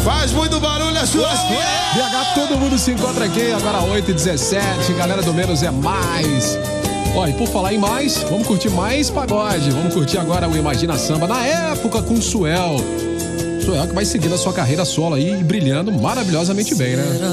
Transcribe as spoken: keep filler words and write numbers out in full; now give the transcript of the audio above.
Faz muito barulho as suas B H, todo mundo se encontra aqui, agora oito e dezessete, galera do Menos é Mais. Ó, e por falar em mais, vamos curtir mais pagode. Vamos curtir agora o Imagina Samba, na época com o Suel. Suel que vai seguindo a sua carreira solo aí e brilhando maravilhosamente bem, né?